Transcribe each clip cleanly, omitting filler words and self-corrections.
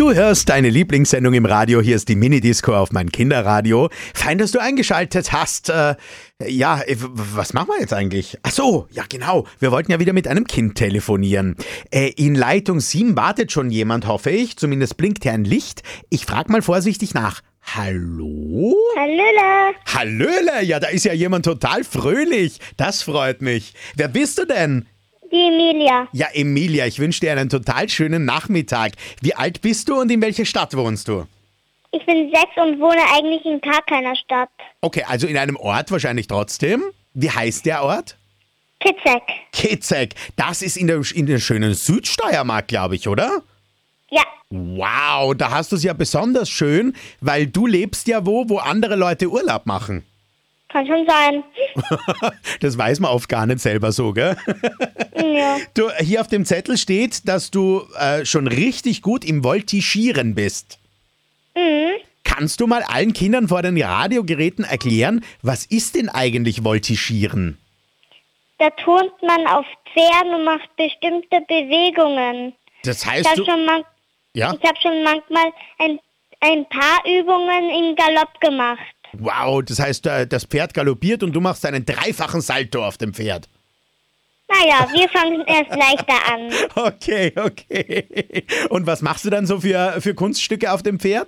Du hörst deine Lieblingssendung im Radio. Hier ist die Mini-Disco auf mein Kinderradio. Fein, dass du eingeschaltet hast. Was machen wir jetzt eigentlich? Ach so, ja genau. Wir wollten ja wieder mit einem Kind telefonieren. In Leitung 7 wartet schon jemand, hoffe ich. Zumindest blinkt hier ein Licht. Ich frage mal vorsichtig nach. Hallo? Hallöle. Hallöle, ja, da ist ja jemand total fröhlich. Das freut mich. Wer bist du denn? Die Emilia. Ja, Emilia, ich wünsche dir einen total schönen Nachmittag. Wie alt bist du und in welcher Stadt wohnst du? Ich bin 6 und wohne eigentlich in gar keiner Stadt. Okay, also in einem Ort wahrscheinlich trotzdem. Wie heißt der Ort? Kitzek. Kitzek. Das ist in der schönen Südsteiermark, glaube ich, oder? Ja. Wow, da hast du es ja besonders schön, weil du lebst ja wo andere Leute Urlaub machen. Kann schon sein. Das weiß man oft gar nicht selber so, gell? Ja. Du, hier auf dem Zettel steht, dass du schon richtig gut im Voltigieren bist. Mhm. Kannst du mal allen Kindern vor den Radiogeräten erklären, was ist denn eigentlich Voltigieren? Da turnt man auf Pferden und macht bestimmte Bewegungen. Das Ich heißt, habe schon, hab schon manchmal ein paar Übungen im Galopp gemacht. Wow, das heißt, das Pferd galoppiert und du machst einen dreifachen Salto auf dem Pferd. Naja, wir fangen erst leichter an. Okay. Und was machst du dann so für Kunststücke auf dem Pferd?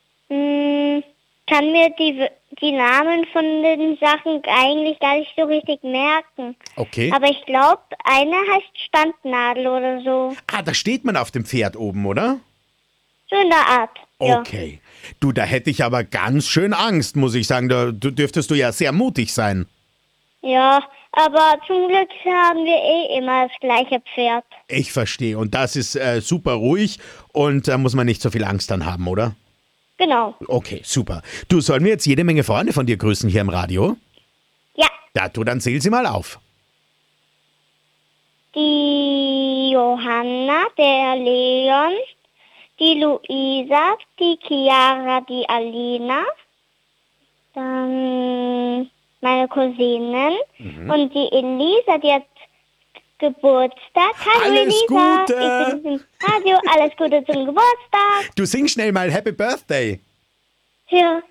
Kann mir die Namen von den Sachen eigentlich gar nicht so richtig merken. Okay. Aber ich glaube, eine heißt Standnadel oder so. Ah, da steht man auf dem Pferd oben, oder? So in der Art. Ja. Okay. Du, da hätte ich aber ganz schön Angst, muss ich sagen. Da dürftest du ja sehr mutig sein. Ja, aber zum Glück haben wir immer das gleiche Pferd. Ich verstehe. Und das ist super ruhig und da muss man nicht so viel Angst dann haben, oder? Genau. Okay, super. Du, sollen wir jetzt jede Menge Freunde von dir grüßen hier im Radio? Ja, Ja, du, dann zähl sie mal auf. die Johanna, der Leon, die Luisa, die Chiara, die Alina, dann meine Cousinen und die Elisa, die hat Geburtstag. Hallo Alles Elisa, Gute. ich bin im Radio, alles Gute zum Geburtstag. Du sing schnell mal Happy Birthday. Für